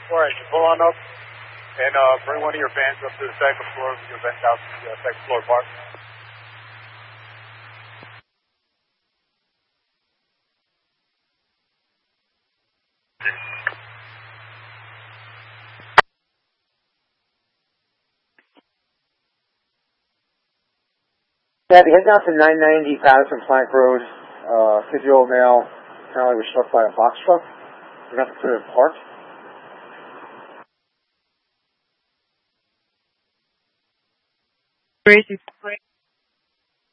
Alright, you pull on up and bring one of your vans up to the second floor, your vans out to the second floor park. Yeah, head down to 990 Patterson Plank Road, 50-year-old male, apparently was struck by a box truck. We're going to have to put it in park. Crazy.